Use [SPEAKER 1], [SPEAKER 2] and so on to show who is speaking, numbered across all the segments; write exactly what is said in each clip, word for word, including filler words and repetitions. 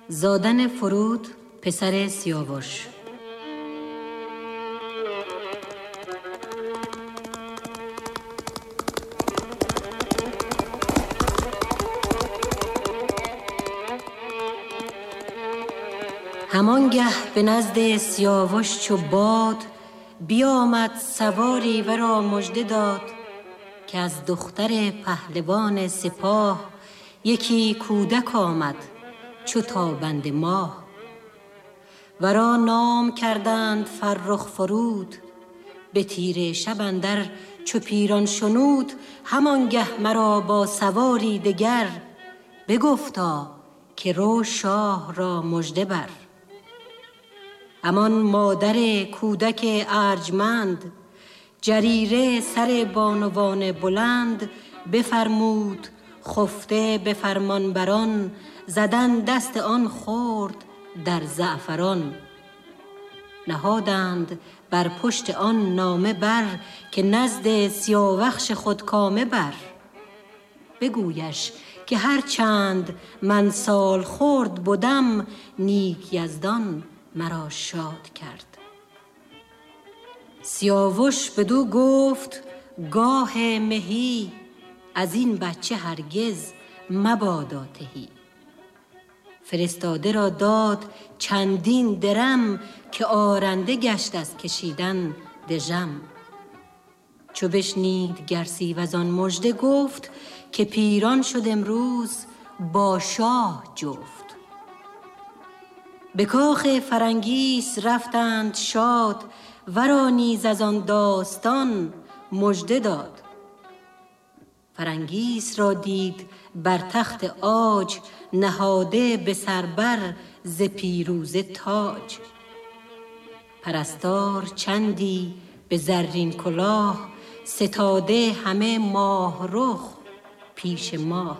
[SPEAKER 1] زادن فرود پسر سیاوش. همانگه به نزد سیاوش چو باد، بیامد سواری ورا مژده داد، که از دختر پهلوان سپاه یکی کودک آمد چو تابنده ماه. ورا نام کردند فرخ فرود، به تیره شب اندر چو پیران شنود. همانگه مرا با سواری دگر، بگفتا که رو شاه را مژده بر. همان مادر کودک ارجمند، جریره سر بانوان بلند. بفرمود خفته به فرمان بران، زدن دست آن خرد در زعفران. نهادند بر پشت آن نامه بر، که نزد سیاوخش خود کامه بر. بگویش که هر چند من سال خورد بودم، نیک یزدان مرا شاد کرد. سیاوش بدو گفت گاه مهی، از این بچه هرگز مبادا تهی. فرستاده را داد چندین درم، که آرنده گشت از کشیدن دژم. چو بشنید گرسیوز آن مژده گفت، که پیران شد امروز با شاه جفت. به کاخ فرنگیس رفتند شاد، ورا نیز از آن داستان مژده داد. فرنگیس را دید بر تخت عاج، نهاده به سر بر ز پیروزه تاج. پرستار چندی به زرین کلاه، ستاده همه ماه رخ پیش ماه.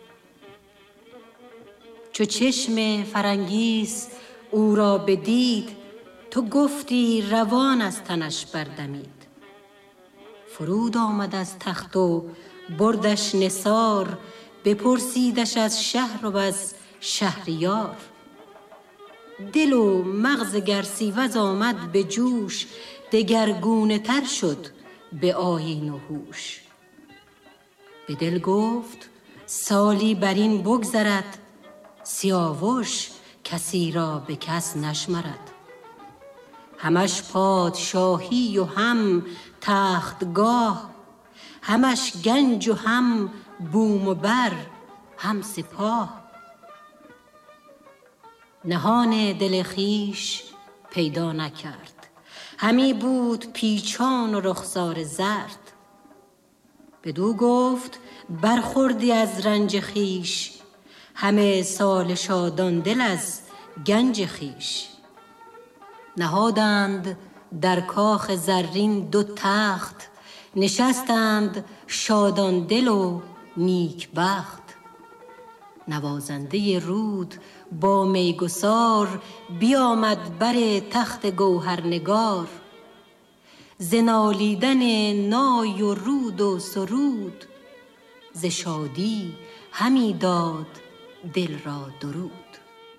[SPEAKER 1] چو چشم فرنگیس او را بدید، تو گفتی روان از تنش بردمید. فرود آمد از تخت و بردش نثار، بپرسیدش از شهر و از شهریار. دل و مغز گرسیوز آمد به جوش، دگرگونه تر شد به آیین و هوش. به دل گفت سالی بر این بگذرد، سیاوش کسی را به کس نشمرد. همش پادشاهی و هم تختگاه، همش گنج و هم بوم و بر هم سپاه. نهان دل خویش پیدا نکرد، همی بود پیچان و رخسار زرد. بدو گفت برخوردی از رنج خویش، همه سال شادان دل از گنج خویش. نهادند در کاخ زرین دو تخت، نشستند شادان دل و نیک بخت. نوازنده رود با میگسار، بیامد بر تخت گوهرنگار. ز نالیدن نای و رود و سرود، ز شادی همی داد دل را درود.